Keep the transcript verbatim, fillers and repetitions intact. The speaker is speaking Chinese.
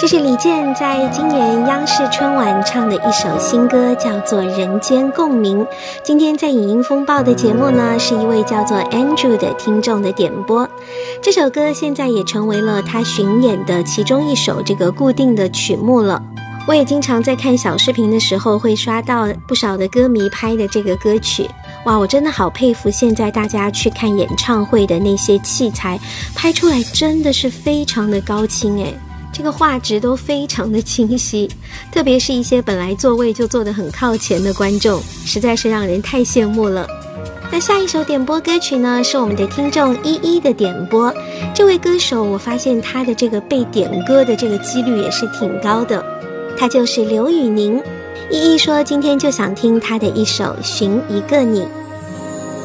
这是李健在今年央视春晚唱的一首新歌，叫做《人间共鸣》。今天在影音风暴的节目呢，是一位叫做 Andrew 的听众的点播。这首歌现在也成为了他巡演的其中一首这个固定的曲目了。我也经常在看小视频的时候会刷到不少的歌迷拍的这个歌曲。哇，我真的好佩服现在大家去看演唱会的那些器材，拍出来真的是非常的高清诶，这个画质都非常的清晰，特别是一些本来座位就坐得很靠前的观众，实在是让人太羡慕了。那下一首点播歌曲呢，是我们的听众依依的点播。这位歌手我发现他的这个被点歌的这个几率也是挺高的，他就是刘宇宁。依依说今天就想听他的一首《寻一个你》。